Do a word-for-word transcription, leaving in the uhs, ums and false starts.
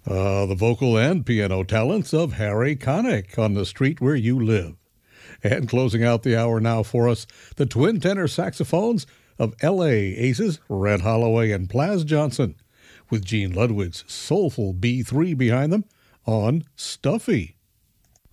Uh, the vocal and piano talents of Harry Connick on The Street Where You Live. And closing out the hour now for us, the twin tenor saxophones of L A Aces, Red Holloway and Plaz Johnson, with Gene Ludwig's soulful B three behind them on Stuffy.